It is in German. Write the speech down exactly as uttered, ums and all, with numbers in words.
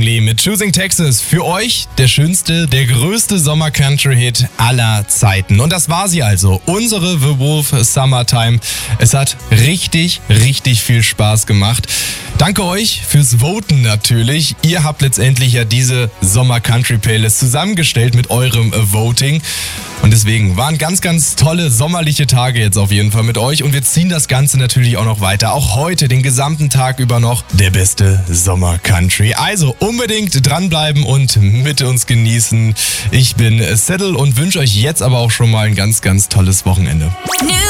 Lee mit Choosing Texas. Für euch der schönste, der größte Sommer-Country-Hit aller Zeiten. Und das war sie also, unsere The Wolf Summertime. Es hat richtig, richtig viel Spaß gemacht. Danke euch fürs Voten natürlich. Ihr habt letztendlich ja diese Sommer-Country-Playlist zusammengestellt mit eurem Voting. Und deswegen waren ganz, ganz tolle sommerliche Tage jetzt auf jeden Fall mit euch. Und wir ziehen das Ganze natürlich auch noch weiter. Auch heute, den gesamten Tag über noch, der beste Sommer-Country. Also unbedingt dranbleiben und mit uns genießen. Ich bin Settle und wünsche euch jetzt aber auch schon mal ein ganz, ganz tolles Wochenende. New